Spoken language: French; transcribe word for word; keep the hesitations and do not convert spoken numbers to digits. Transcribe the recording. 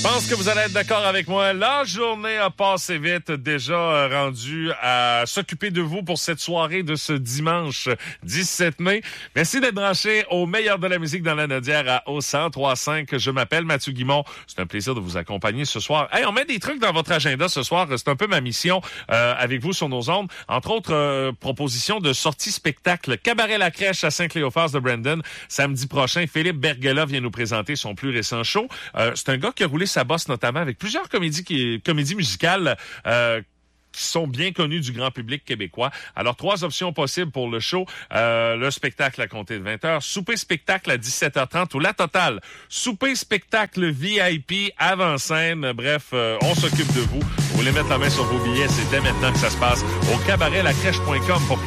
Je pense que vous allez être d'accord avec moi. La journée a passé vite, déjà euh, rendu à s'occuper de vous pour cette soirée de ce dimanche dix-sept mai. Merci d'être branché au meilleur de la musique dans la Nodière à au cent trois virgule cinq. Je m'appelle Mathieu Guimond. C'est un plaisir de vous accompagner ce soir. Hey, on met des trucs dans votre agenda ce soir. C'est un peu ma mission euh, avec vous sur nos ondes. Entre autres, euh, propositions de sortie spectacle. Cabaret La Crèche à Saint-Cléophas de Brandon. Samedi prochain, Philippe Bergela vient nous présenter son plus récent show. Euh, c'est un gars qui a roulé sa bosse notamment avec plusieurs comédies, qui, comédies musicales euh, qui sont bien connues du grand public québécois. Alors, trois options possibles pour le show. Euh, le spectacle à compter de vingt heures, souper-spectacle à dix-sept heures trente ou la totale. Souper-spectacle V I P avant-scène. Bref, euh, on s'occupe de vous. Vous voulez mettre la main sur vos billets, c'est dès maintenant que ça se passe au cabaret la crèche point com pour